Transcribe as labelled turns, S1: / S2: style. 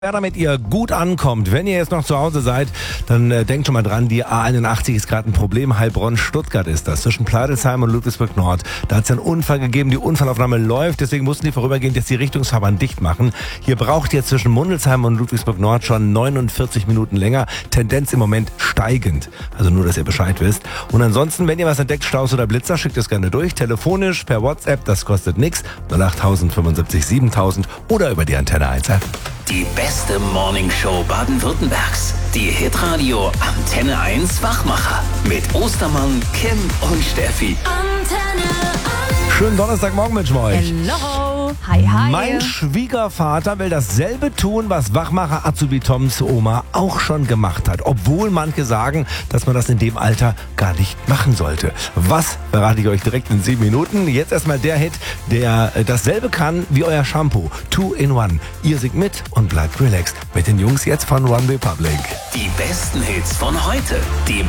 S1: Ja, damit ihr gut ankommt. Wenn ihr jetzt noch zu Hause seid, dann denkt schon mal dran, die A81 ist gerade ein Problem. Heilbronn-Stuttgart ist das, zwischen Pladelsheim und Ludwigsburg-Nord. Da hat es einen Unfall gegeben, die Unfallaufnahme läuft, deswegen mussten die vorübergehend jetzt die Richtungsfahrbahn dicht machen. Hier braucht ihr zwischen Mundelsheim und Ludwigsburg-Nord schon 49 Minuten länger. Tendenz im Moment steigend. Also nur, dass ihr Bescheid wisst. Und ansonsten, wenn ihr was entdeckt, Staus oder Blitzer, schickt es gerne durch. Telefonisch, per WhatsApp, das kostet nichts. 08000 75 7000 oder über die Antenne 1 App.
S2: Die beste Morningshow Baden-Württembergs. Die Hitradio Antenne 1 Wachmacher. Mit Ostermann, Kim und Steffi.
S3: Antenne 1.
S1: Schönen Donnerstagmorgen wünschen wir euch.
S3: Hello. Hi, hi.
S1: Mein Schwiegervater will dasselbe tun, was Wachmacher Azubi Toms Oma auch schon gemacht hat. Obwohl manche sagen, dass man das in dem Alter gar nicht machen sollte. Was, verrate ich euch direkt in 7 Minuten. Jetzt erstmal der Hit, der dasselbe kann wie euer Shampoo. 2 in 1. Ihr singt mit und bleibt relaxed. Mit den Jungs jetzt von One Republic.
S2: Die besten Hits von heute. Die